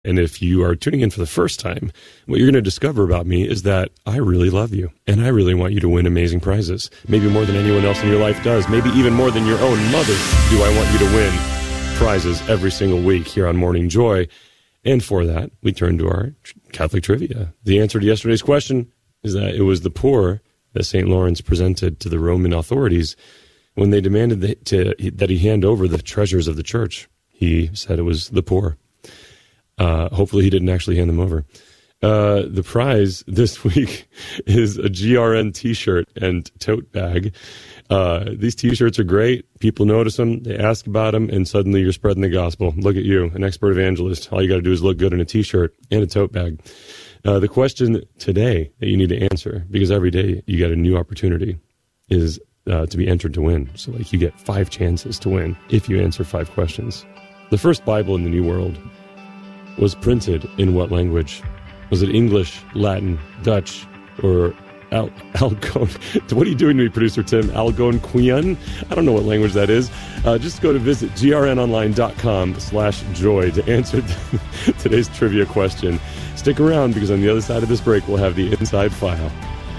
And if you are tuning in for the first time, what you're going to discover about me is that I really love you. And I really want you to win amazing prizes. Maybe more than anyone else in your life does. Maybe even more than your own mother do I want you to win prizes every single week here on Morning Joy. And for that, we turn to our Catholic trivia. The answer to yesterday's question is that it was the poor that St. Lawrence presented to the Roman authorities when they demanded that he hand over the treasures of the church. He said it was the poor. Hopefully he didn't actually hand them over. The prize this week is a GRN t-shirt and tote bag. These t-shirts are great. People notice them. They ask about them, and suddenly you're spreading the gospel. Look at you, an expert evangelist. All you got to do is look good in a t-shirt and a tote bag. The question today that you need to answer, because every day you get a new opportunity, is to be entered to win. So like you get 5 chances to win if you answer 5 questions. The first Bible in the New World was printed in what language? Was it English, Latin, Dutch, or Algonquin? What are you doing to me, Producer Tim? Algonquian? I don't know what language that is. Just go to visit grnonline.com/joy to answer today's trivia question. Stick around, because on the other side of this break, we'll have the Inside File.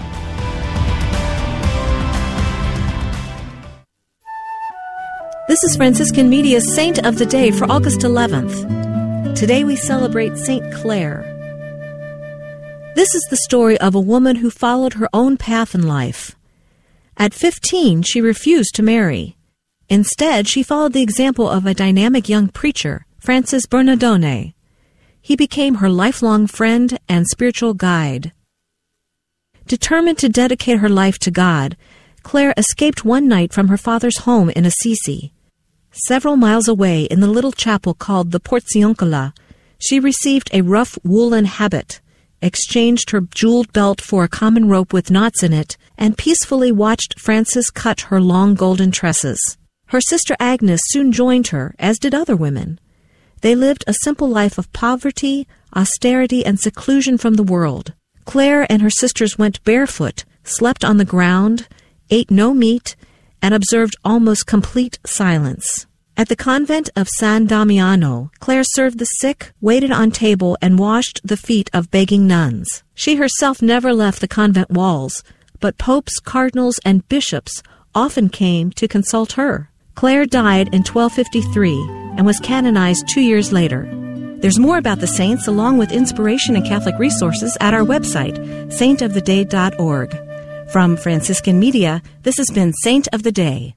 This is Franciscan Media's Saint of the Day for August 11th. Today we celebrate Saint Clare. This is the story of a woman who followed her own path in life. At 15, she refused to marry. Instead, she followed the example of a dynamic young preacher, Francis Bernardone. He became her lifelong friend and spiritual guide. Determined to dedicate her life to God, Clare escaped one night from her father's home in Assisi. Several miles away in the little chapel called the Porziuncola, she received a rough woolen habit, exchanged her jeweled belt for a common rope with knots in it, and peacefully watched Francis cut her long golden tresses. Her sister Agnes soon joined her, as did other women. They lived a simple life of poverty, austerity, and seclusion from the world. Clare and her sisters went barefoot, slept on the ground, ate no meat, and observed almost complete silence. At the convent of San Damiano, Clare served the sick, waited on table, and washed the feet of begging nuns. She herself never left the convent walls, but popes, cardinals, and bishops often came to consult her. Clare died in 1253 and was canonized 2 years later. There's more about the saints, along with inspiration and Catholic resources, at our website, saintoftheday.org. From Franciscan Media, this has been Saint of the Day.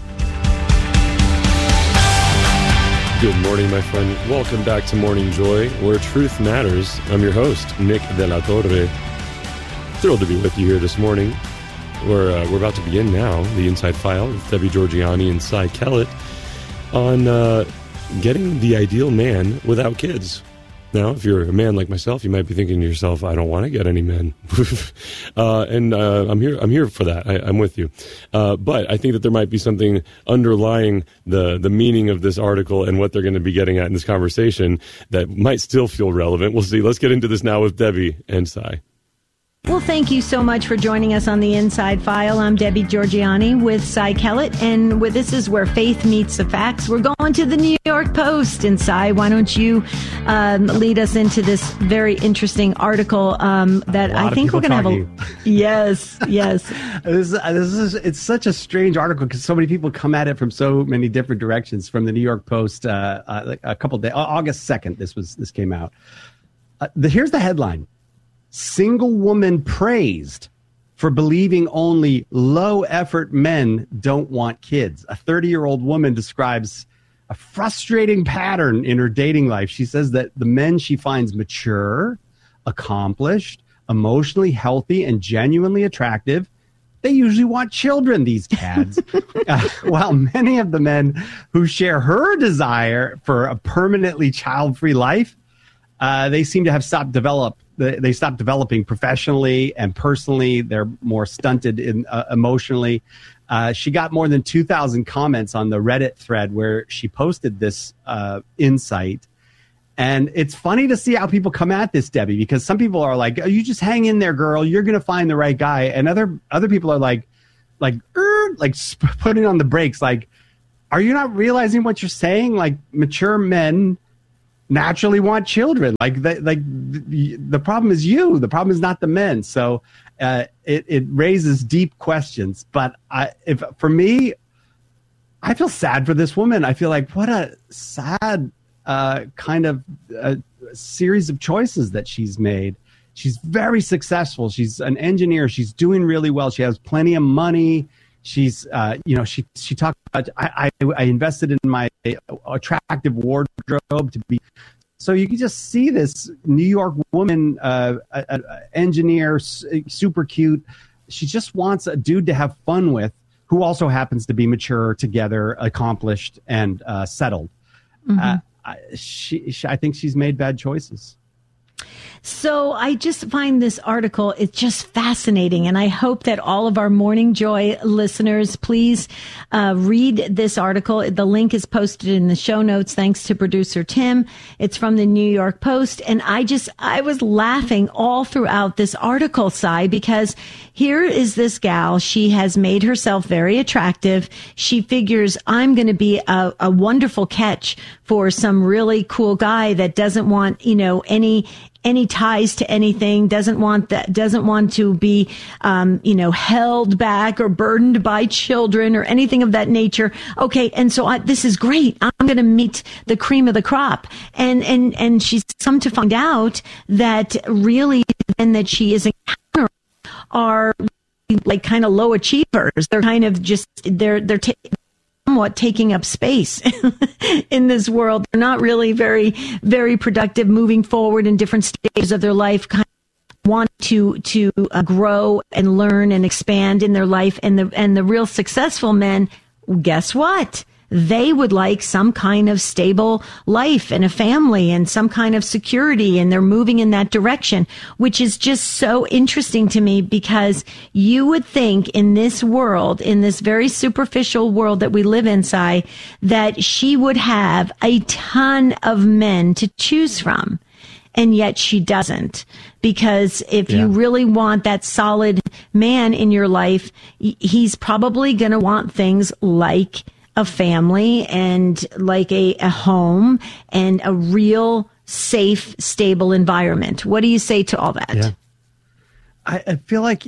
Good morning, my friend. Welcome back to Morning Joy, where truth matters. I'm your host, Nick De La Torre. Thrilled to be with you here this morning. We're about to begin now, the Inside File with Debbie Georgianni and Cy Kellett on getting the ideal man without kids. Now, if you're a man like myself, you might be thinking to yourself, I don't want to get any men. And I'm here for that. I'm with you. But I think that there might be something underlying the meaning of this article and what they're going to be getting at in this conversation that might still feel relevant. We'll see. Let's get into this now with Debbie and Cy. Well, thank you so much for joining us on the Inside File. I'm Debbie Georgianni with Cy Kellett, and this is where faith meets the facts. We're going to the New York Post, and Cy, why don't you lead us into this very interesting article that I think we're going to have Yes. It's such a strange article because so many people come at it from so many different directions. From the New York Post, like a couple days, August 2nd, this came out. Here's the headline. Single woman praised for believing only low-effort men don't want kids. A 30-year-old woman describes a frustrating pattern in her dating life. She says that the men she finds mature, accomplished, emotionally healthy, and genuinely attractive, they usually want children, these cads. While many of the men who share her desire for a permanently child-free life, they seem to have stopped developing professionally and personally. They're more stunted emotionally. She got more than 2,000 comments on the Reddit thread where she posted this insight. And it's funny to see how people come at this, Debbie, because some people are like, oh, you just hang in there, girl. You're going to find the right guy. And other people are like putting on the brakes. Like, are you not realizing what you're saying? Like, mature men naturally want children. The problem is you. The problem is not the men. So it raises deep questions. But for me, I feel sad for this woman. I feel like what a sad kind of series of choices that she's made. She's very successful. She's an engineer. She's doing really well. She has plenty of money. She's, she talked about, I invested in my attractive wardrobe to be. So you can just see this New York woman, engineer, super cute. She just wants a dude to have fun with, who also happens to be mature, together, accomplished, and settled. Mm-hmm. I think she's made bad choices. So I just find this article, it's just fascinating. And I hope that all of our Morning Joy listeners, please read this article. The link is posted in the show notes. Thanks to producer Tim. It's from the New York Post. And I was laughing all throughout this article, Cy, because here is this gal. She has made herself very attractive. She figures, I'm going to be a wonderful catch for some really cool guy that doesn't want, any ties to anything, doesn't want to be, held back or burdened by children or anything of that nature. Okay. And so this is great. I'm going to meet the cream of the crop. And she's come to find out that really men that she is encountering are like kind of low achievers. They're kind of just, they're somewhat taking up space in this world. They're not really very, very productive moving forward in different stages of their life, kind of want to grow and learn and expand in their life. And the real successful men, guess what? They would like some kind of stable life and a family and some kind of security, and they're moving in that direction, which is just so interesting to me, because you would think in this world, in this very superficial world that we live inside, that she would have a ton of men to choose from. And yet she doesn't, because if you really want that solid man in your life, he's probably going to want things like a family and like a home and a real safe, stable environment. What do you say to all that? Yeah. I feel like,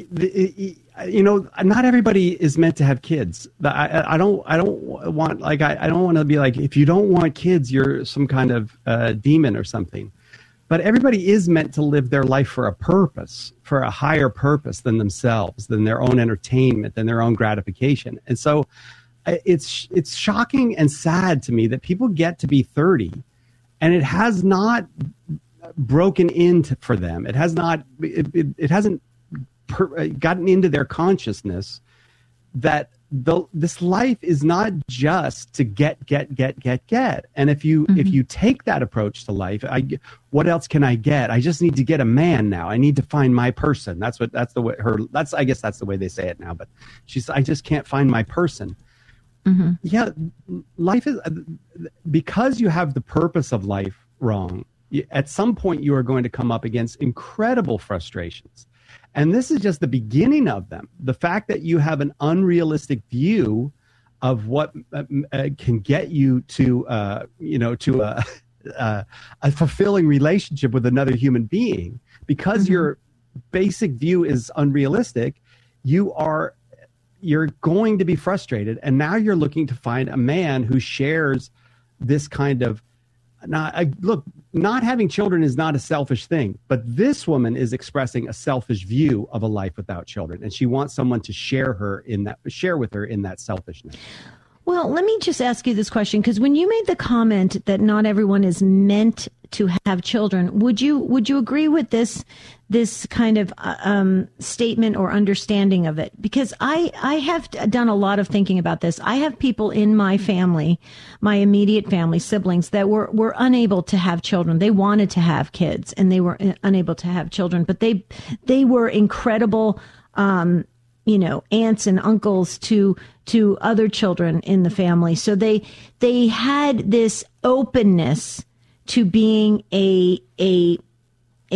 not everybody is meant to have kids. I don't want to be like, if you don't want kids, you're some kind of demon or something. But everybody is meant to live their life for a purpose, for a higher purpose than themselves, than their own entertainment, than their own gratification. And so it's shocking and sad to me that people get to be 30 and it has not broken into for them. It has not, it hasn't gotten into their consciousness that this life is not just to get. And if you take that approach to life, what else can I get? I just need to get a man now. I need to find my person. I guess that's the way they say it now, but I just can't find my person. Mm-hmm. Yeah, life is, because you have the purpose of life wrong, at some point you are going to come up against incredible frustrations. And this is just the beginning of them. The fact that you have an unrealistic view of what can get you to a fulfilling relationship with another human being, because your basic view is unrealistic, you're going to be frustrated. And now you're looking to find a man who shares this kind of, not having children is not a selfish thing, but this woman is expressing a selfish view of a life without children. And she wants someone to share with her in that selfishness. Well, let me just ask you this question, because when you made the comment that not everyone is meant to have children, would you agree with this kind of statement or understanding of it? Because I have done a lot of thinking about this. I have people in my family, my immediate family, siblings, that were unable to have children. They wanted to have kids and they were unable to have children, but they were incredible aunts and uncles to other children in the family. So they had this openness to being a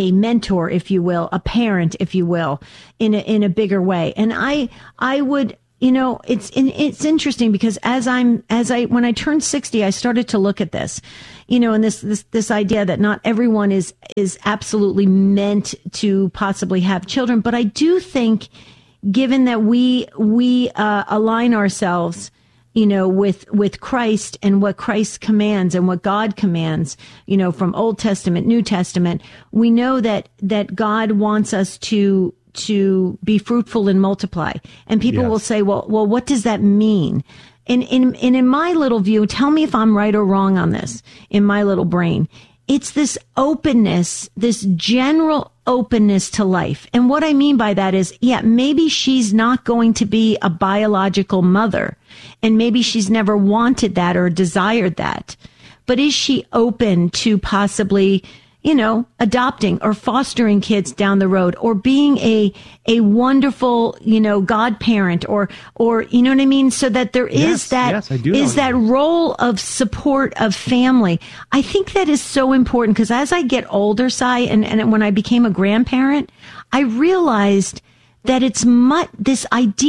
mentor, if you will, a parent, if you will, in a bigger way. And I would you know, it's interesting because when I turned 60, I started to look at this, you know, and this idea that not everyone is absolutely meant to possibly have children. But I do think, given that we align ourselves, you know, with Christ and what Christ commands and what God commands, you know, from Old Testament, New Testament, we know that God wants us to be fruitful and multiply. And people will say, well, what does that mean? And in my little view, tell me if I'm right or wrong on this, in my little brain, it's this openness, this general openness to life. And what I mean by that is, maybe she's not going to be a biological mother, and maybe she's never wanted that or desired that. But is she open to possibly, you know, adopting or fostering kids down the road, or being a wonderful, you know, godparent, or, you know what I mean? So that there is that role of support of family. I think that is so important, because as I get older, Cy, and when I became a grandparent, I realized that this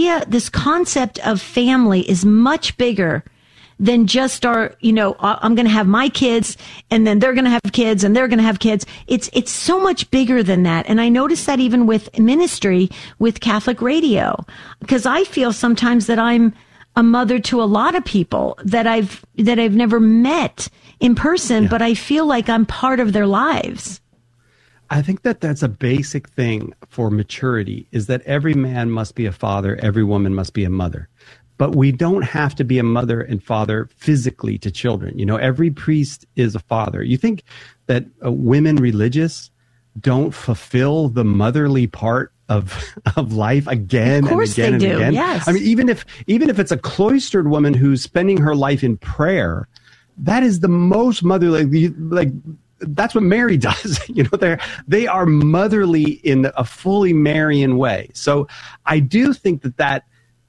concept of family is much bigger than just our, you know, I'm going to have my kids, and then they're going to have kids, and they're going to have kids. It's so much bigger than that. And I notice that even with ministry, with Catholic radio, because I feel sometimes that I'm a mother to a lot of people that I've never met in person, but I feel like I'm part of their lives. I think that that's a basic thing for maturity, is that every man must be a father, every woman must be a mother. But we don't have to be a mother and father physically to children. You know, every priest is a father. You think that women religious don't fulfill the motherly part of life again and again and again? Yes. I mean, even if it's a cloistered woman who's spending her life in prayer, that is the most motherly. Like that's what Mary does. You know, they are motherly in a fully Marian way. So I do think that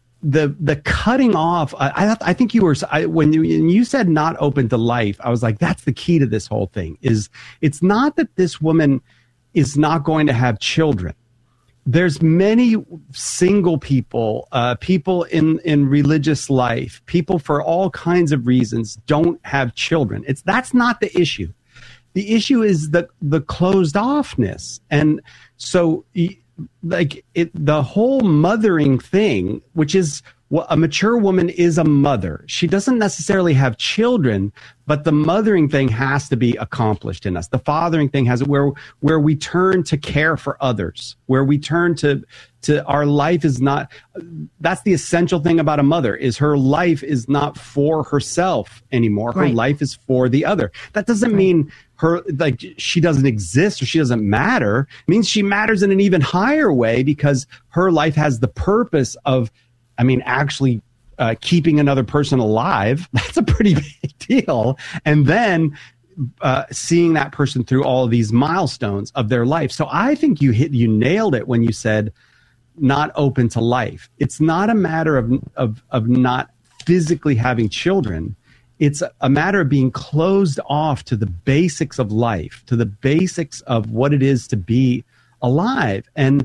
the cutting off, I think when you said not open to life, I was like, that's the key to this whole thing. Is it's not that this woman is not going to have children. There's many single people, people in religious life, people for all kinds of reasons don't have children. That's not the issue. The issue is the closed offness. And so the whole mothering thing, which is a mature woman is a mother. She doesn't necessarily have children, but the mothering thing has to be accomplished in us. The fathering thing has where we turn to care for others, where we turn to our life is not. That's the essential thing about a mother, is her life is not for herself anymore. Her life is for the other. That doesn't mean she doesn't exist or she doesn't matter. It means she matters in an even higher way, because her life has the purpose of, actually keeping another person alive. That's a pretty big deal. And then seeing that person through all of these milestones of their life. So I think you nailed it when you said not open to life. It's not a matter of not physically having children. It's a matter of being closed off to the basics of life, to the basics of what it is to be alive. And,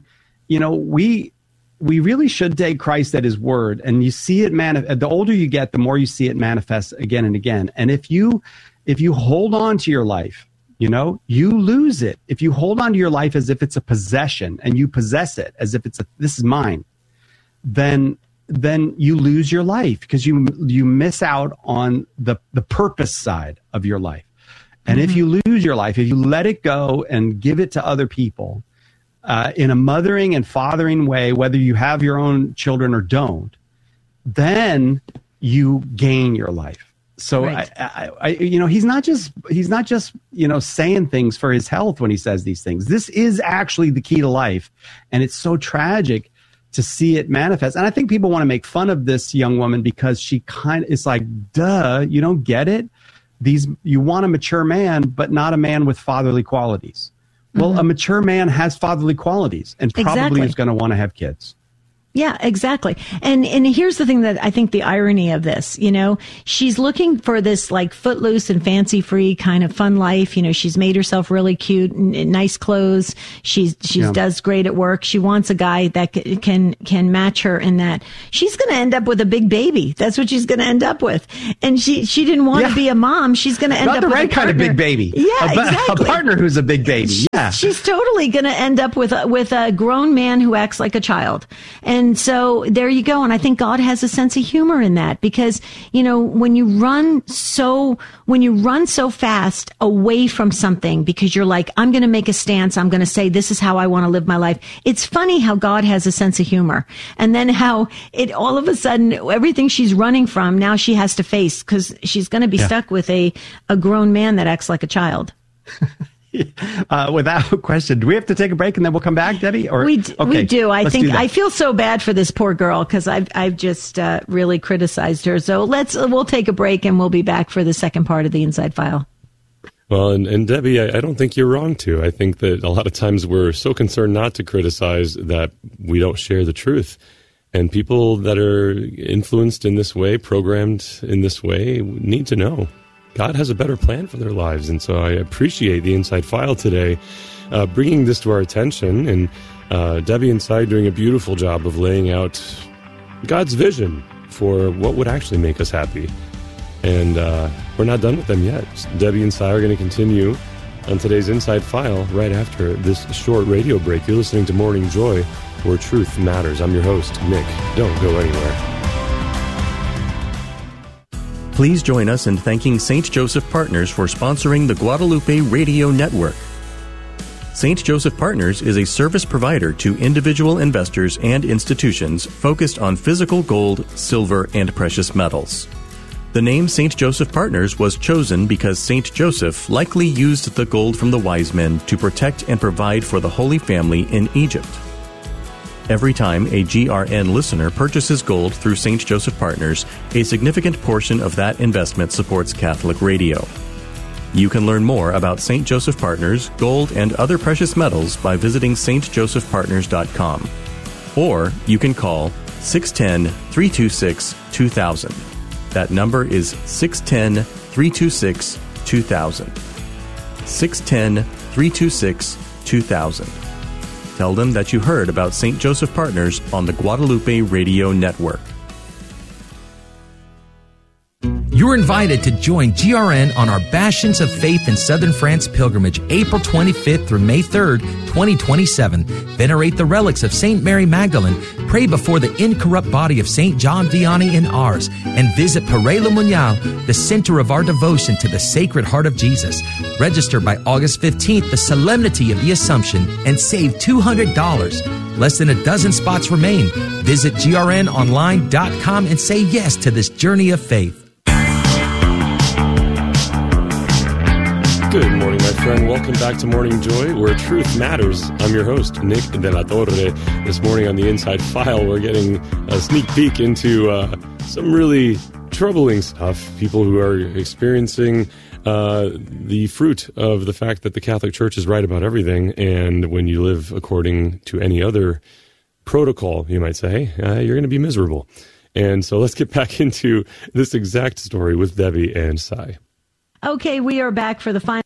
we really should take Christ at his word, and you see it the older you get, the more you see it manifest again and again. And if you hold on to your life, you lose it. If you hold on to your life as if it's a possession and you possess it as if this is mine, then you lose your life, because you miss out on the purpose side of your life. And if you lose your life, if you let it go and give it to other people, in a mothering and fathering way, whether you have your own children or don't, then you gain your life. So he's not just saying things for his health when he says these things. This is actually the key to life, and it's so tragic to see it manifest. And I think people want to make fun of this young woman because she it's like, duh, you don't get it. You want a mature man, but not a man with fatherly qualities. Well, a mature man has fatherly qualities and probably is going to want to have kids. Yeah, exactly. And here's the thing that I think the irony of this, she's looking for this like footloose and fancy free kind of fun life. She's made herself really cute and nice clothes. She does great at work. She wants a guy that can match her in that. She's going to end up with a big baby. That's what she's going to end up with. And she didn't want to be a mom. She's going to end up with the right kind of big baby. Yeah, exactly. A partner who's a big baby. Yeah. She's totally going to end up with a grown man who acts like a child. And so there you go. And I think God has a sense of humor in that because, when you run so fast away from something because you're like, I'm going to make a stance. I'm going to say, this is how I want to live my life. It's funny how God has a sense of humor. And then how it all of a sudden, everything she's running from, now she has to face because she's going to be stuck with a grown man that acts like a child. Without question, do we have to take a break and then we'll come back, Debbie? Or we do. I feel so bad for this poor girl because I've just really criticized her. So we'll take a break and we'll be back for the second part of the Inside File. Well, and Debbie, I don't think you're wrong too. I think that a lot of times we're so concerned not to criticize that we don't share the truth. And people that are influenced in this way, programmed in this way, need to know God has a better plan for their lives. And so I appreciate the Inside File today, bringing this to our attention. And Debbie and Cy doing a beautiful job of laying out God's vision for what would actually make us happy. And we're not done with them yet. Debbie and Cy are going to continue on today's Inside File right after this short radio break. You're listening to Morning Joy, where truth matters. I'm your host, Nick. Don't go anywhere. Please join us in thanking St. Joseph Partners for sponsoring the Guadalupe Radio Network. St. Joseph Partners is a service provider to individual investors and institutions focused on physical gold, silver, and precious metals. The name St. Joseph Partners was chosen because St. Joseph likely used the gold from the wise men to protect and provide for the Holy Family in Egypt. Every time a GRN listener purchases gold through St. Joseph Partners, a significant portion of that investment supports Catholic radio. You can learn more about St. Joseph Partners, gold, and other precious metals by visiting stjosephpartners.com. Or you can call 610-326-2000. That number is 610-326-2000. 610-326-2000. Tell them that you heard about St. Joseph Partners on the Guadalupe Radio Network. You're invited to join GRN on our Bastions of Faith in Southern France pilgrimage, April 25th through May 3rd, 2027. Venerate the relics of St. Mary Magdalene, pray before the incorrupt body of St. John Vianney in Ars, and visit Père Le Monial, the center of our devotion to the Sacred Heart of Jesus. Register by August 15th, the Solemnity of the Assumption, and save $200. Less than a dozen spots remain. Visit grnonline.com and say yes to this journey of faith. Good morning, my friend. Welcome back to Morning Joy, where truth matters. I'm your host, Nick De La Torre. This morning on the Inside File, we're getting a sneak peek into some really troubling stuff. People who are experiencing the fruit of the fact that the Catholic Church is right about everything, and when you live according to any other protocol, you might say, you're going to be miserable. And so let's get back into this exact story with Debbie and Cy. Okay, we are back for the final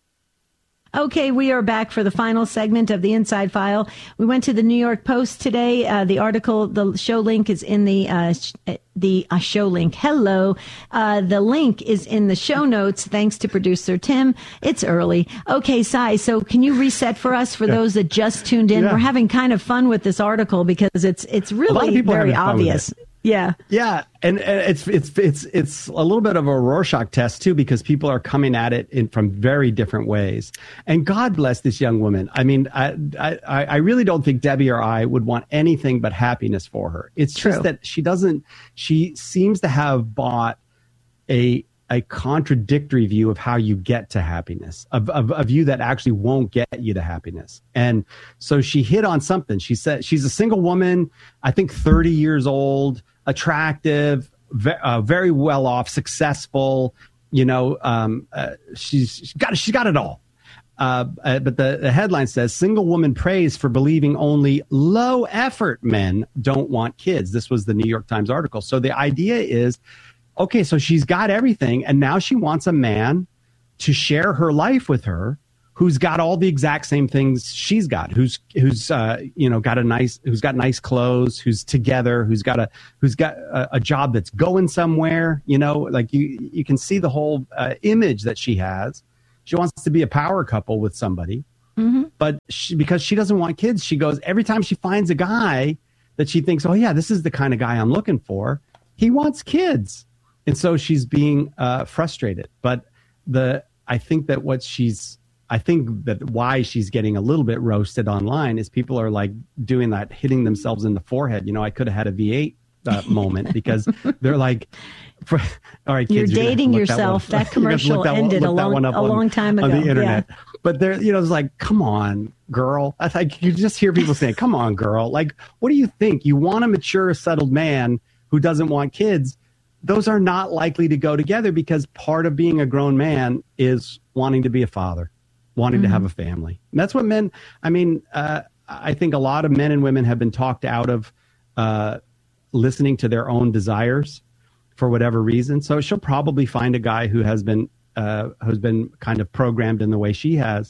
segment of the Inside File. We went to the New York Post today. The article, the show link is in the show link. Hello. The link is in the show notes. Thanks to producer Tim. It's early. Okay, Cy, so can you reset for us for those that just tuned in? Yeah. We're having kind of fun with this article because it's really very obvious. Yeah. Yeah. And it's a little bit of a Rorschach test, too, because people are coming at it from very different ways. And God bless this young woman. I mean, I really don't think Debbie or I would want anything but happiness for her. It's just that she seems to have bought a contradictory view of how you get to happiness, a view that actually won't get you to happiness. And so she hit on something. She said she's a single woman, I think 30 years old, attractive, very well off, successful. She's got it all. But the headline says, single woman prays for believing only low effort men don't want kids. This was the New York Times article. So the idea is, okay, so she's got everything, and now she wants a man to share her life with her, who's got all the exact same things she's got, who's got nice clothes, who's together, who's got a job that's going somewhere. Like you can see the whole image that she has. She wants to be a power couple with somebody, but because she doesn't want kids, she goes, every time she finds a guy that she thinks, oh yeah, this is the kind of guy I'm looking for, he wants kids. And so she's being frustrated. But I think that why she's getting a little bit roasted online is people are like doing that, hitting themselves in the forehead. I could have had a V8 moment because they're like, all right, kids, you're dating yourself. That commercial ended a long time ago on the internet. Yeah. But it's like, come on, girl. I think you just hear people saying, come on, girl. Like, what do you think? You want a mature, settled man who doesn't want kids. Those are not likely to go together because part of being a grown man is wanting to be a father, wanting to have a family. And that's what men, I think a lot of men and women have been talked out of listening to their own desires for whatever reason. So she'll probably find a guy who has been kind of programmed in the way she has.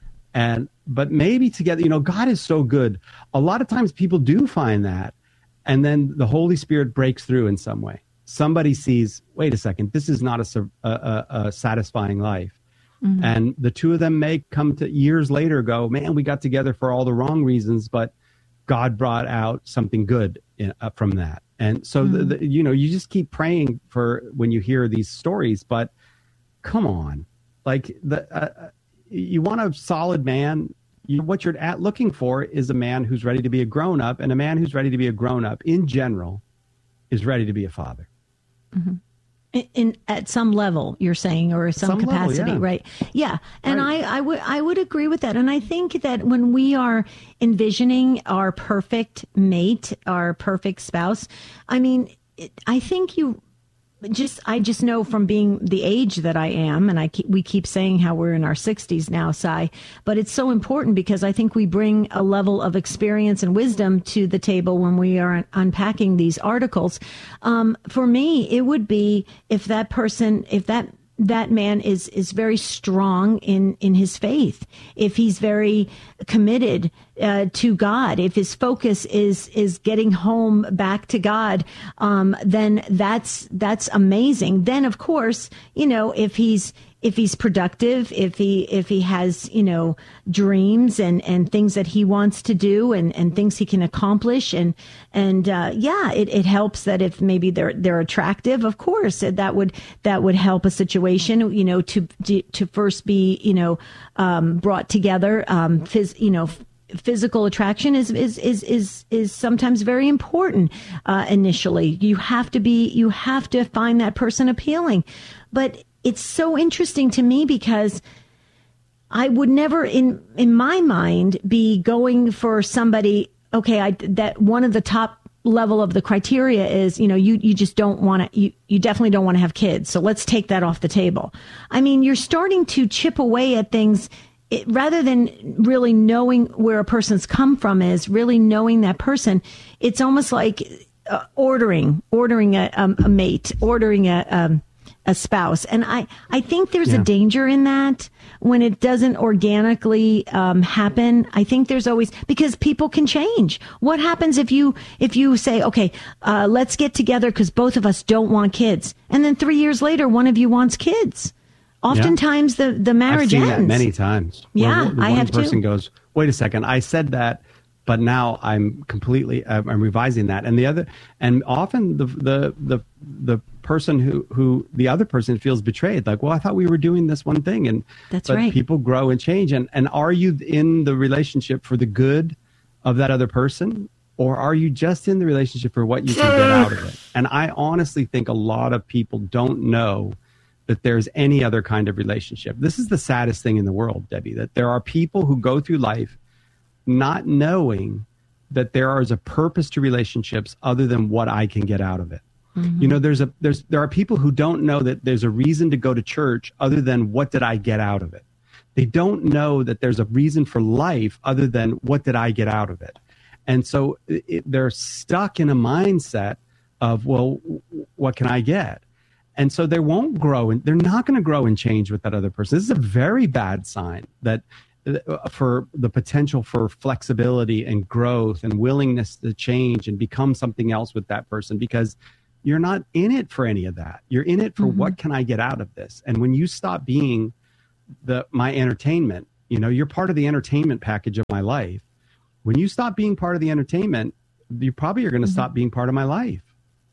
But maybe together, God is so good. A lot of times people do find that. And then the Holy Spirit breaks through in some way. Somebody sees, wait a second, this is not a satisfying life. Mm-hmm. And the two of them may come to years later go, man, we got together for all the wrong reasons, but God brought out something good from that. And so, you just keep praying for when you hear these stories, but come on, like you want a solid man. What you're looking for is a man who's ready to be a grown up, and a man who's ready to be a grown up in general is ready to be a father. Mm-hmm. At some level, you're saying, or some capacity, level, yeah. Right? Yeah, and right. I would agree with that. And I think that when we are envisioning our perfect mate, our perfect spouse, I think I just know from being the age that I am, and we keep saying how we're in our 60s now, Cy, but it's so important because I think we bring a level of experience and wisdom to the table when we are unpacking these articles. For me, it would be if that man is very strong in his faith, if he's very committed to God, if his focus is getting home back to God, then that's amazing. Then of course, if he's productive, if he has, dreams and things that he wants to do and things he can accomplish. And it helps that if maybe they're attractive, of course, that would help a situation, to first be, brought together. Physical attraction is sometimes very important. Initially, you have to find that person appealing, but it's so interesting to me because I would never in my mind be going for somebody. Okay, that one of the top level of the criteria is, you just don't want to, you definitely don't want to have kids. So let's take that off the table. You're starting to chip away at things. Rather than really knowing where a person's come from is really knowing that person. It's almost like ordering a mate, ordering a spouse. And I think there's a danger in that when it doesn't organically happen. I think there's always, because people can change. What happens if you say, okay, let's get together because both of us don't want kids, and then 3 years later one of you wants kids? Oftentimes the marriage ends. I've seen that many times. Yeah, I have too. One person goes, wait a second, I said that, but now I'm revising that. And often the person who the other person feels betrayed. Like, well, I thought we were doing this one thing. And that's but right. People grow and change. And are you in the relationship for the good of that other person? Or are you just in the relationship for what you can get out of it? And I honestly think a lot of people don't know that there's any other kind of relationship. This is the saddest thing in the world, Debbie, that there are people who go through life not knowing that there is a purpose to relationships other than what I can get out of it. Mm-hmm. There are people who don't know that there's a reason to go to church other than what did I get out of it. They don't know that there's a reason for life other than what did I get out of it? And so they're stuck in a mindset of, well, what can I get? And so they won't grow, and they're not going to grow and change with that other person. This is a very bad sign that for the potential for flexibility and growth and willingness to change and become something else with that person, because you're not in it for any of that. You're in it for what can I get out of this? And when you stop being my entertainment, you're part of the entertainment package of my life. When you stop being part of the entertainment, you probably are going to stop being part of my life.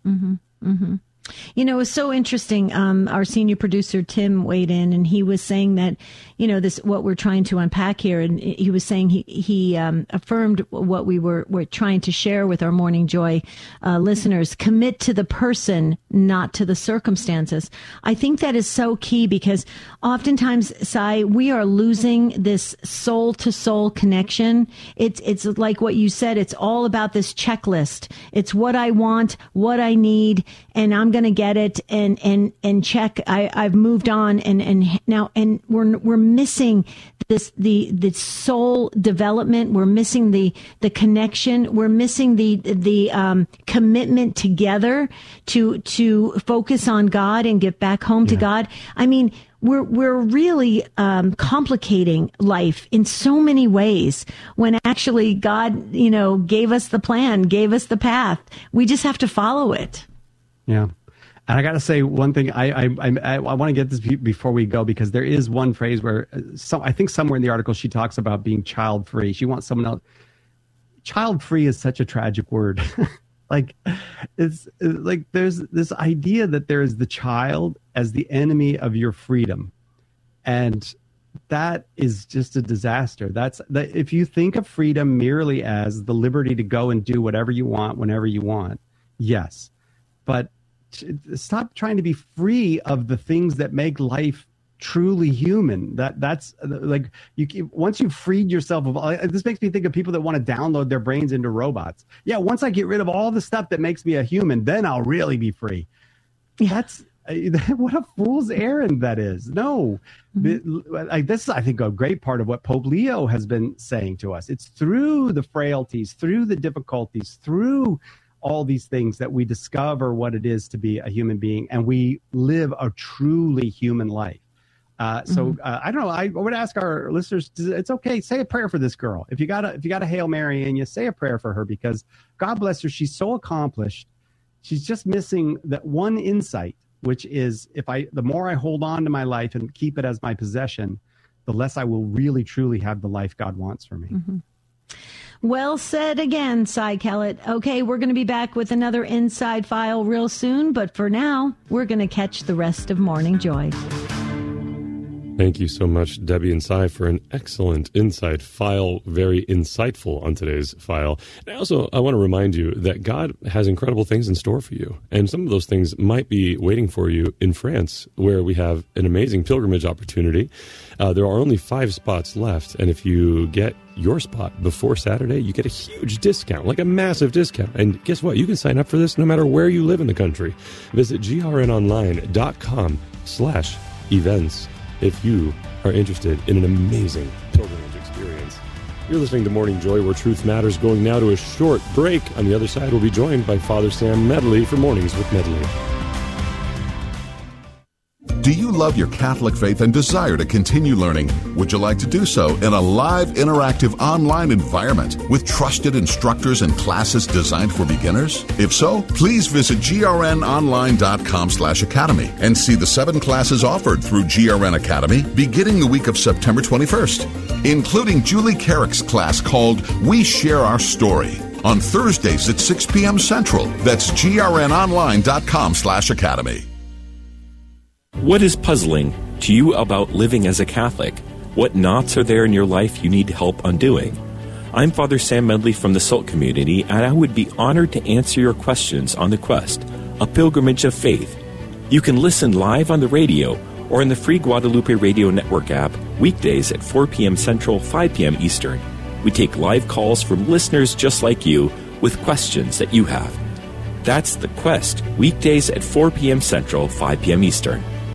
It was so interesting. Our senior producer, Tim, weighed in, and he was saying that, this, what we're trying to unpack here. And he was saying he affirmed what we're trying to share with our Morning Joy listeners. Commit to the person, not to the circumstances. I think that is so key, because oftentimes, Sai, we are losing this soul to soul connection. It's like what you said. It's all about this checklist. It's what I want, what I need, and I'm going to get it and check. I've moved on, and now we're missing the soul development. We're missing the connection. We're missing the commitment together to focus on God and get back home to God. I mean, we're really complicating life in so many ways, when actually God, gave us the plan, gave us the path. We just have to follow it. Yeah. And I got to say one thing. I want to get this before we go, because there is one phrase where I think somewhere in the article she talks about being child free. She wants someone else. Child free is such a tragic word. It's like there's this idea that there is the child as the enemy of your freedom, and that is just a disaster. If you think of freedom merely as the liberty to go and do whatever you want whenever you want, yes, but stop trying to be free of the things that make life truly human. That's like once you've freed yourself of this, makes me think of people that want to download their brains into robots. Yeah, once I get rid of all the stuff that makes me a human, then I'll really be free. That's what a fool's errand that is. No, this is, I think, a great part of what Pope Leo has been saying to us. It's through the frailties, through the difficulties, through all these things that we discover what it is to be a human being, and we live a truly human life. I don't know. I would ask our listeners, it's okay. Say a prayer for this girl. If you got a Hail Mary in you, say a prayer for her, because God bless her. She's so accomplished. She's just missing that one insight, which is the more I hold on to my life and keep it as my possession, the less I will really truly have the life God wants for me. Well said again, Sai Kellett. Okay, we're going to be back with another Inside File real soon, but for now, we're going to catch the rest of Morning Joy. Thank you so much, Debbie and Sai, for an excellent Inside File, very insightful on today's file. And I want to remind you that God has incredible things in store for you. And some of those things might be waiting for you in France, where we have an amazing pilgrimage opportunity. There are only 5 spots left. And if you get your spot before Saturday, you get a huge discount, like a massive discount. And guess what? You can sign up for this no matter where you live in the country. Visit grnonline.com/events. if you are interested in an amazing pilgrimage experience. You're listening to Morning Joy, where truth matters. Going now to a short break. On the other side, we'll be joined by Father Sam Medley for Mornings with Medley. Do you love your Catholic faith and desire to continue learning? Would you like to do so in a live, interactive, online environment with trusted instructors and classes designed for beginners? If so, please visit grnonline.com/academy and see the 7 classes offered through GRN Academy beginning the week of September 21st, including Julie Carrick's class called We Share Our Story on Thursdays at 6 p.m. Central. That's grnonline.com/academy. What is puzzling to you about living as a Catholic? What knots are there in your life you need help undoing? I'm Father Sam Medley from the SALT community, and I would be honored to answer your questions on The Quest, a pilgrimage of faith. You can listen live on the radio or in the free Guadalupe Radio Network app weekdays at 4 p.m. Central, 5 p.m. Eastern. We take live calls from listeners just like you with questions that you have. That's The Quest, weekdays at 4 p.m. Central, 5 p.m. Eastern.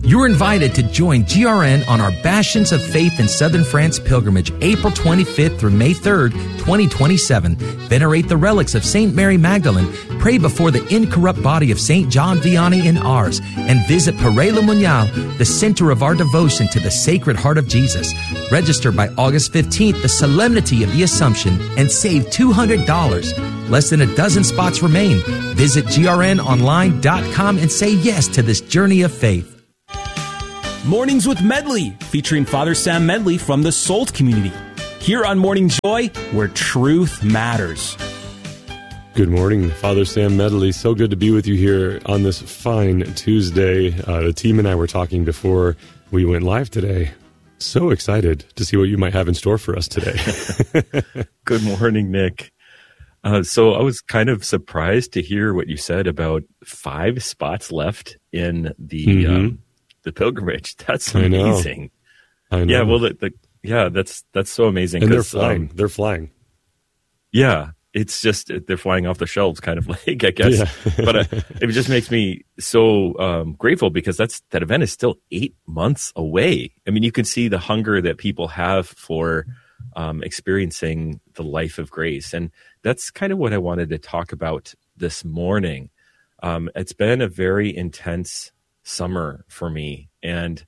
You're invited to join GRN on our Bastions of Faith in Southern France pilgrimage, April 25th through May 3rd, 2027. Venerate the relics of St. Mary Magdalene, pray before the incorrupt body of St. John Vianney in Ars, and visit Père Le Monial, the center of our devotion to the Sacred Heart of Jesus. Register by August 15th, the Solemnity of the Assumption, and save $200. Less than a dozen spots remain. Visit grnonline.com and say yes to this journey of faith. Mornings with Medley, featuring Father Sam Medley from the SOLT community. Here on Morning Joy, where truth matters. Good morning, Father Sam Medley. So good to be with you here on this fine Tuesday. The team and I were talking before we went live today. So excited to see what you might have in store for us today. Good morning, Nick. So I was kind of surprised to hear what you said about 5 spots left in the pilgrimage. That's amazing. I know. Yeah, well, that's so amazing. And they're flying. They're flying. Yeah, it's just they're flying off the shelves, kind of like, I guess. Yeah. But it just makes me so grateful because that event is still 8 months away. I mean, you can see the hunger that people have for experiencing the life of grace, and that's kind of what I wanted to talk about this morning. It's been a very intense summer for me, and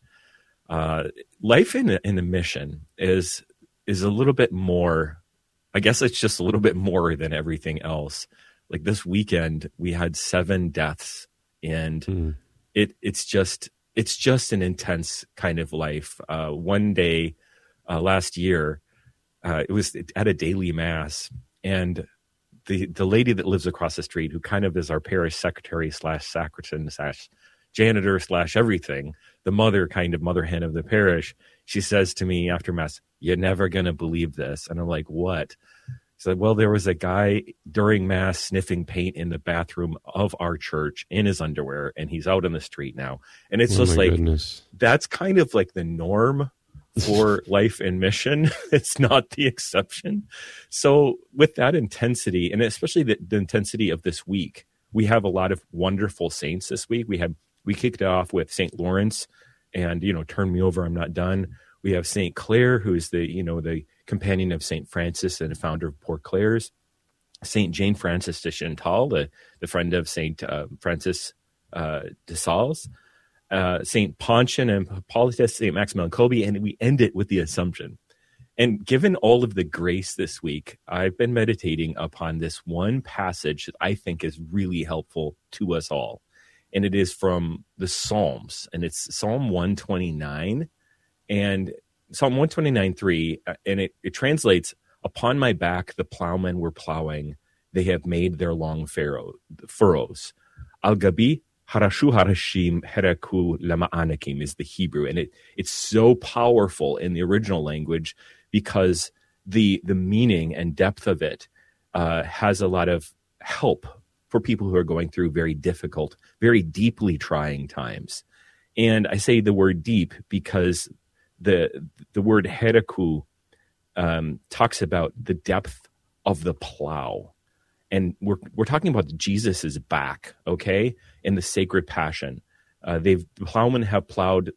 life in a mission is a little bit more. I guess it's just a little bit more than everything else. Like this weekend, we had 7 deaths, and it's just an intense kind of life. One day last year, it was at a daily mass, and the lady that lives across the street, who kind of is our parish secretary / sacristan / janitor / everything, the mother hen of the parish, she says to me after mass, "You're never going to believe this." And I'm like, "What?" She said, "Well, there was a guy during mass sniffing paint in the bathroom of our church in his underwear, and he's out on the street now." And it's just like, goodness. That's kind of like the norm for life and mission. It's not the exception. So with that intensity, and especially the intensity of this week, we have a lot of wonderful saints this week. We kicked it off with St. Lawrence and, Turn Me Over, I'm Not Done. We have St. Clare, who is the companion of St. Francis and the founder of Port Clare's. St. Jane Francis de Chantal, the friend of St. Francis de Sales. St. Pontian and Hippolytus, St. Maximilian Kolbe, and we end it with the Assumption. And given all of the grace this week, I've been meditating upon this one passage that I think is really helpful to us all. And it is from the Psalms, and it's Psalm 129, and Psalm 129:3, and it translates, "Upon my back the plowmen were plowing, they have made their long furrows. Al-Gabi harashu harashim heraku lama'anakim" is the Hebrew, and it's so powerful in the original language because the meaning and depth of it has a lot of help for people who are going through very difficult, very deeply trying times. And I say the word deep because the word heraku talks about the depth of the plow. And we're talking about Jesus's back, okay, in the Sacred Passion. The plowmen have plowed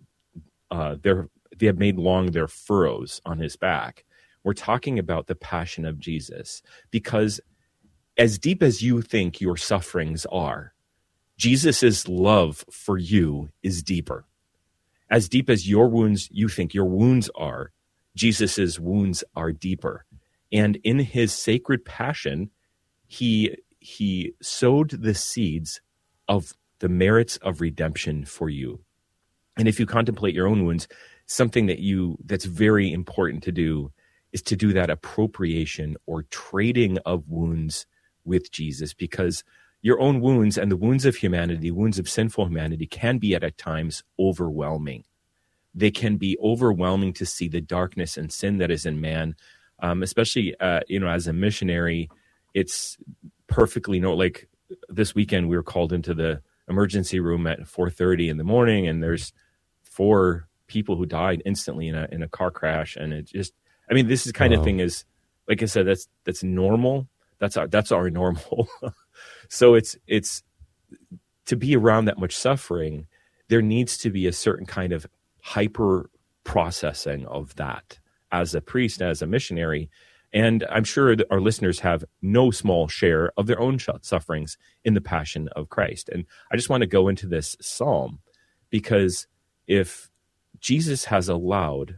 they have made long their furrows on his back. We're talking about the passion of Jesus, because as deep as you think your sufferings are, Jesus's love for you is deeper. As deep as your wounds, you think your wounds are, Jesus's wounds are deeper. And in his Sacred Passion, he sowed the seeds of the merits of redemption for you. And if you contemplate your own wounds, something that's very important to do is to do that appropriation or trading of wounds with Jesus, because your own wounds and the wounds of humanity, wounds of sinful humanity, can be at times overwhelming. They can be overwhelming to see the darkness and sin that is in man, especially as a missionary. It's perfectly like this weekend we were called into the emergency room at 4:30 in the morning, and there's 4 people who died instantly in a car crash, and it just, this is kind of thing is, like I said, that's normal. That's our normal. So it's to be around that much suffering. there needs to be a certain kind of hyper processing of that as a priest, as a missionary. And I'm sure that our listeners have no small share of their own sufferings in the passion of Christ. And I just want to go into this psalm because if Jesus has allowed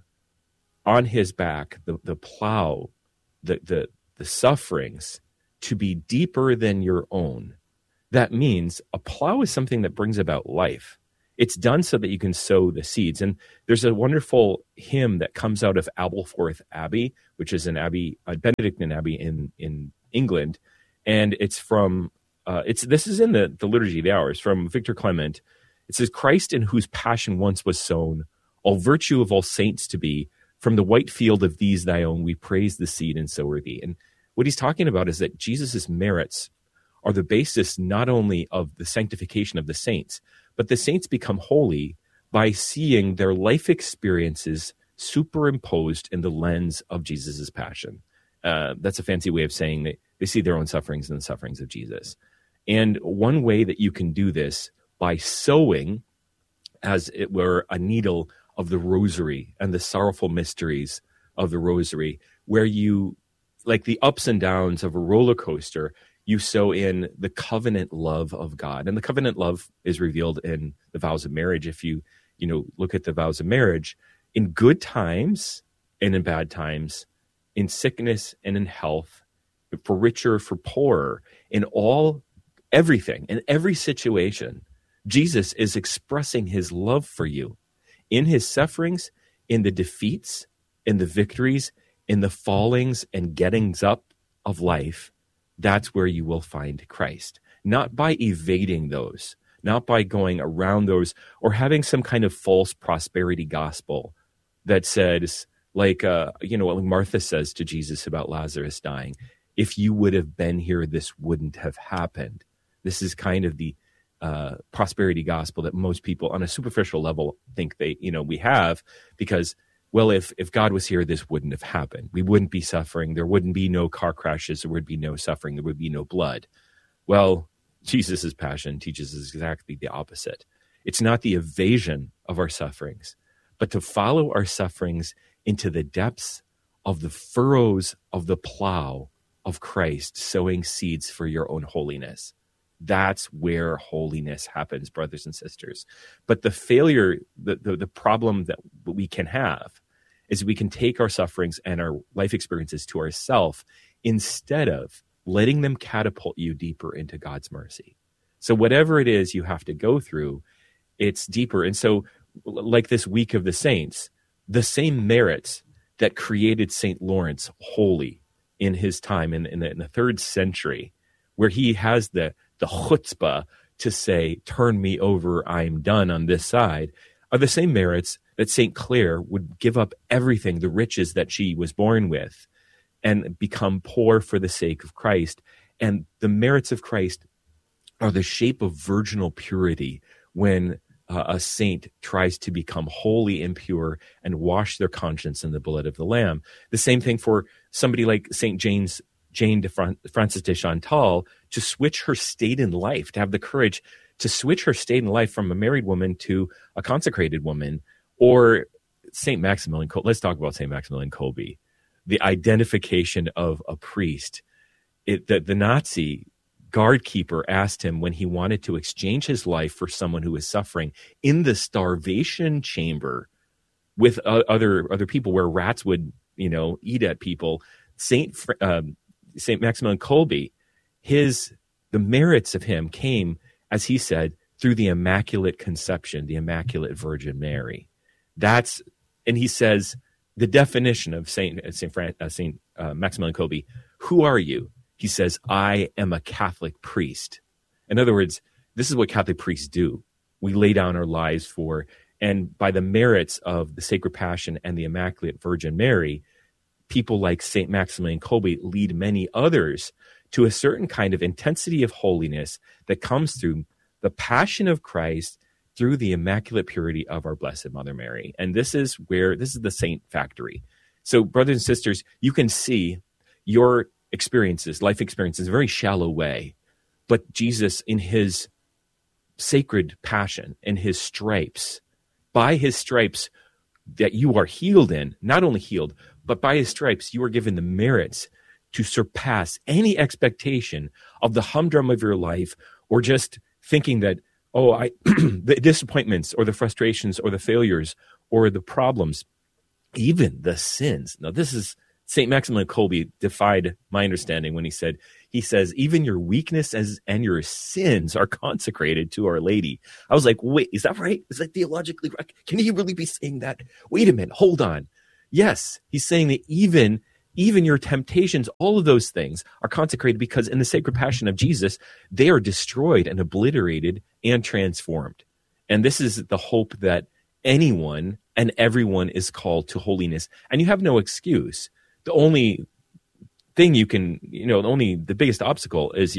on his back the plow, the sufferings to be deeper than your own, that means a plow is something that brings about life. It's done so that you can sow the seeds. And there's a wonderful hymn that comes out of Aberforth Abbey, which is an abbey, a Benedictine abbey in England. And it's from, this is in the Liturgy of the Hours from Victor Clement. It says, Christ in whose passion once was sown, all virtue of all saints to be, from the white field of these thy own, we praise the seed and sower thee. And what he's talking about is that Jesus' merits are the basis not only of the sanctification of the saints, but the saints become holy by seeing their life experiences superimposed in the lens of Jesus' passion. That's a fancy way of saying that they see their own sufferings in the sufferings of Jesus. And one way that you can do this by sowing, as it were, a needle of the rosary and the sorrowful mysteries of the rosary, where you, like the ups and downs of a roller coaster, you sow in the covenant love of God. And the covenant love is revealed in the vows of marriage. If you look at the vows of marriage, in good times and in bad times, in sickness and in health, for richer, for poorer, in everything, in every situation, Jesus is expressing his love for you in his sufferings, in the defeats, in the victories, in the fallings and gettings up of life. That's where you will find Christ. Not by evading those, not by going around those or having some kind of false prosperity gospel that says, like Martha says to Jesus about Lazarus dying, if you would have been here, this wouldn't have happened. This is kind of the prosperity gospel that most people on a superficial level think we have, because, well, if God was here, this wouldn't have happened. We wouldn't be suffering. There wouldn't be no car crashes. There would be no suffering. There would be no blood. Well, Jesus' passion teaches us exactly the opposite. It's not the evasion of our sufferings, but to follow our sufferings into the depths of the furrows of the plow of Christ, sowing seeds for your own holiness. That's where holiness happens, brothers and sisters. But the failure, the problem that we can have is we can take our sufferings and our life experiences to ourselves instead of letting them catapult you deeper into God's mercy. So whatever it is you have to go through, it's deeper. And so, like this week of the saints, the same merits that created St. Lawrence holy in his time in the 3rd century, where he has the chutzpah to say, turn me over, I'm done on this side, are the same merits that St. Clare would give up everything, the riches that she was born with, and become poor for the sake of Christ. And the merits of Christ are the shape of virginal purity when a saint tries to become holy and pure and wash their conscience in the blood of the Lamb. The same thing for somebody like St. Jane de Francis de Chantal, to switch her state in life, to have the courage to switch her state in life from a married woman to a consecrated woman. Or St. Maximilian, let's talk about St. Maximilian Kolbe, the identification of a priest. The Nazi guard keeper asked him when he wanted to exchange his life for someone who was suffering in the starvation chamber with other people where rats would, eat at people. St. Maximilian Kolbe, the merits of him came, as he said, through the Immaculate Conception, the Immaculate Virgin Mary. And he says, the definition of Saint Maximilian Kolbe, who are you? He says, I am a Catholic priest. In other words, this is what Catholic priests do. We lay down our lives for, and by the merits of the Sacred Passion and the Immaculate Virgin Mary, people like St. Maximilian Kolbe lead many others to a certain kind of intensity of holiness that comes through the passion of Christ through the immaculate purity of our Blessed Mother Mary. And this is the saint factory. So brothers and sisters, you can see your experiences, life experiences, in a very shallow way, but Jesus in his sacred passion and his stripes, by his stripes that you are healed in, not only healed, but by his stripes you are given the merits to surpass any expectation of the humdrum of your life, or just thinking that, the disappointments or the frustrations or the failures or the problems, even the sins. Now, this is St. Maximilian Kolbe defied my understanding when he says, even your weaknesses and your sins are consecrated to Our Lady. I was like, wait, is that right? Is that theologically right? Can he really be saying that? Wait a minute, hold on. Yes, he's saying that even your temptations, all of those things are consecrated, because in the sacred passion of Jesus, they are destroyed and obliterated and transformed. And this is the hope that anyone and everyone is called to holiness. And you have no excuse. The only thing the biggest obstacle is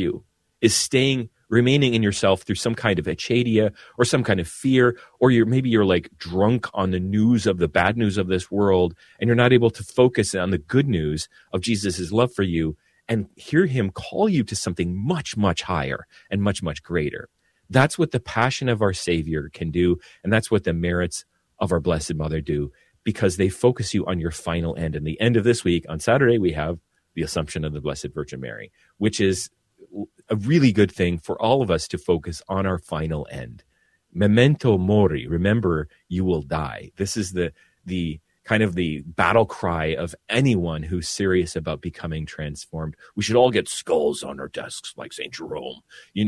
remaining in yourself through some kind of achadia or some kind of fear, or you're like drunk on the news of the bad news of this world, and you're not able to focus on the good news of Jesus' love for you and hear him call you to something much, much higher and much, much greater. That's what the passion of our Savior can do, and that's what the merits of our Blessed Mother do, because they focus you on your final end. And the end of this week, on Saturday, we have the Assumption of the Blessed Virgin Mary, which is a really good thing for all of us to focus on our final end. Memento mori, remember you will die. This is the kind of the battle cry of anyone who's serious about becoming transformed. We should all get skulls on our desks like St. Jerome,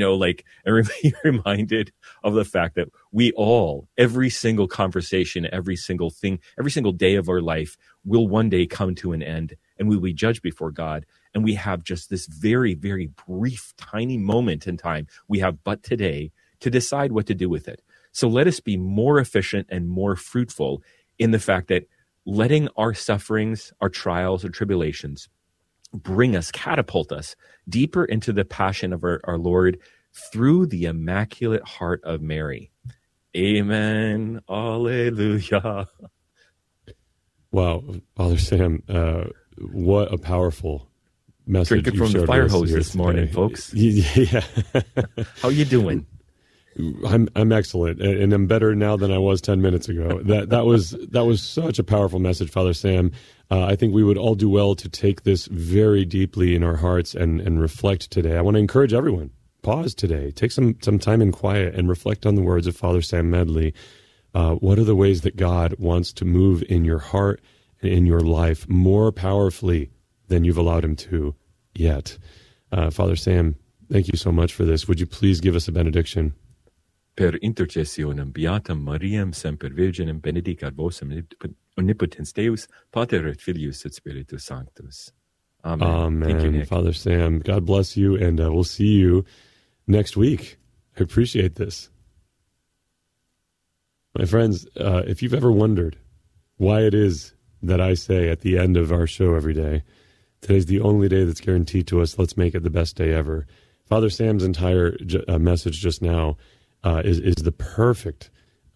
and be reminded of the fact that we all, every single conversation, every single thing, every single day of our life will one day come to an end, and we will be judged before God. And we have just this very, very brief, tiny moment in time. We have but today to decide what to do with it. So let us be more efficient and more fruitful in the fact that letting our sufferings, our trials, our tribulations catapult us deeper into the passion of our Lord through the Immaculate Heart of Mary. Amen. Alleluia. Wow, Father Sam, what a powerful message. Drinking from the fire hose this morning, folks. Yeah. How you doing? I'm excellent, and I'm better now than I was 10 minutes ago. That was such a powerful message, Father Sam. I think we would all do well to take this very deeply in our hearts and reflect today. I want to encourage everyone, pause today, take some time in quiet and reflect on the words of Father Sam Medley. What are the ways that God wants to move in your heart and in your life more powerfully than you've allowed him to yet? Father Sam, thank you so much for this. Would you please give us a benediction? Per intercessionem beatam Mariam semper Virginem benedicat vos omnipotens Deus, Pater et Filius et Spiritus Sanctus. Amen. Amen. Thank you, Nick. Father Sam, God bless you, and we'll see you next week. I appreciate this. My friends, if you've ever wondered why it is that I say at the end of our show every day, today's the only day that's guaranteed to us, let's make it the best day ever. Father Sam's entire message just now is the perfect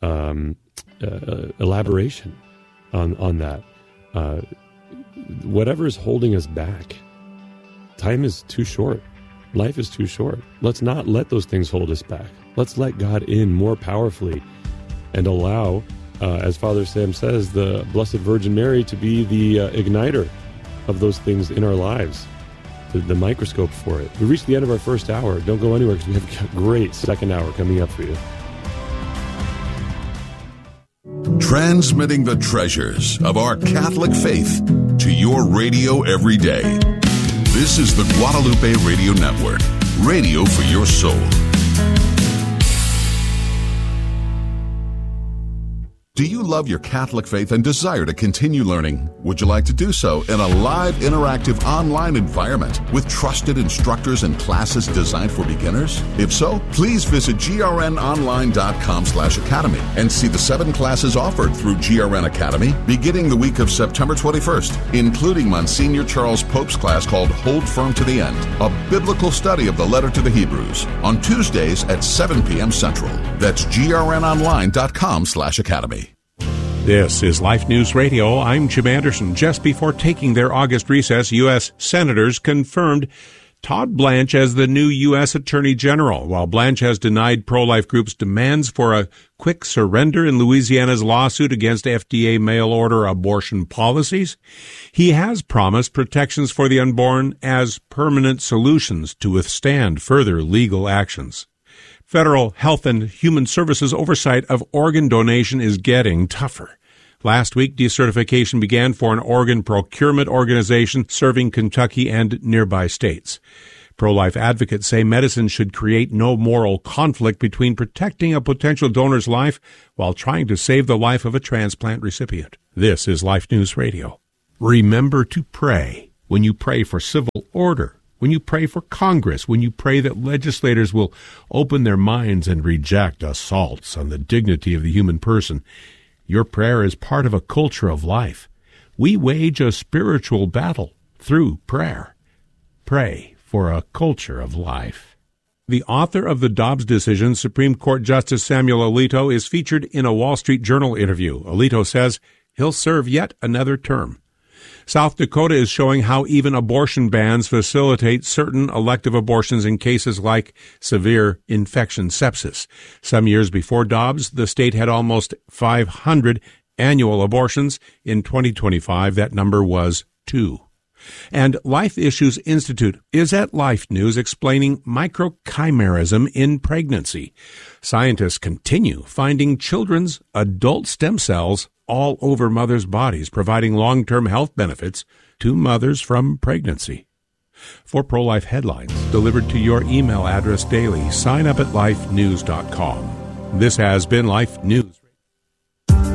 elaboration on that. Whatever is holding us back, time is too short. Life is too short. Let's not let those things hold us back. Let's let God in more powerfully and allow, as Father Sam says, the Blessed Virgin Mary to be the igniter of those things in our lives, the microscope for it. We reached the end of our first hour. Don't go anywhere because we have a great second hour coming up for you. Transmitting the treasures of our Catholic faith to your radio every day. This is the Guadalupe Radio Network, radio for your soul. Do you love your Catholic faith and desire to continue learning? Would you like to do so in a live, interactive, online environment with trusted instructors and classes designed for beginners? If so, please visit grnonline.com/academy and see the 7 classes offered through GRN Academy beginning the week of September 21st, including Monsignor Charles Pope's class called Hold Firm to the End, a biblical study of the letter to the Hebrews, on Tuesdays at 7 p.m. Central. That's grnonline.com/academy. This is Life News Radio. I'm Jim Anderson. Just before taking their August recess, U.S. senators confirmed Todd Blanche as the new U.S. Attorney General. While Blanche has denied pro-life groups' demands for a quick surrender in Louisiana's lawsuit against FDA mail-order abortion policies, he has promised protections for the unborn as permanent solutions to withstand further legal actions. Federal Health and Human Services oversight of organ donation is getting tougher. Last week, decertification began for an organ procurement organization serving Kentucky and nearby states. Pro-life advocates say medicine should create no moral conflict between protecting a potential donor's life while trying to save the life of a transplant recipient. This is Life News Radio. Remember to pray when you pray for civil order, when you pray for Congress, when you pray that legislators will open their minds and reject assaults on the dignity of the human person. Your prayer is part of a culture of life. We wage a spiritual battle through prayer. Pray for a culture of life. The author of the Dobbs decision, Supreme Court Justice Samuel Alito, is featured in a Wall Street Journal interview. Alito says he'll serve yet another term. South Dakota is showing how even abortion bans facilitate certain elective abortions in cases like severe infection sepsis. Some years before Dobbs, the state had almost 500 annual abortions. In 2025, that number was 2. And Life Issues Institute is at Life News explaining microchimerism in pregnancy. Scientists continue finding children's adult stem cells all over mothers' bodies, providing long-term health benefits to mothers from pregnancy. For pro-life headlines delivered to your email address daily, sign up at lifenews.com. This has been Life News.